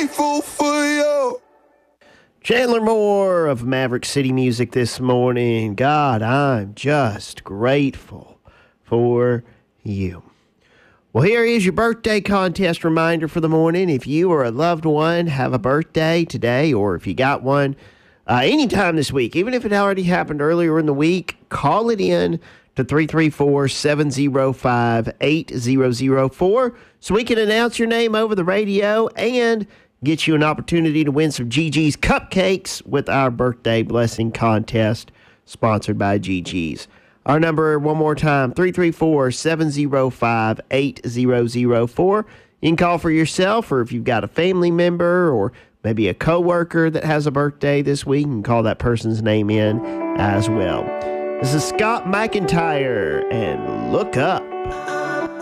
grateful for you. Chandler Moore of Maverick City Music this morning. God, I'm just grateful for you. Well, here is your birthday contest reminder for the morning. If you or a loved one have a birthday today, or if you got one anytime this week, even if it already happened earlier in the week, call it in to 334-705-8004 so we can announce your name over the radio and get you an opportunity to win some GG's Cupcakes with our birthday blessing contest sponsored by GG's. Our number, one more time, 334-705-8004. You can call for yourself, or if you've got a family member or maybe a coworker that has a birthday this week, you can call that person's name in as well. This is Scott McIntyre, and Look Up.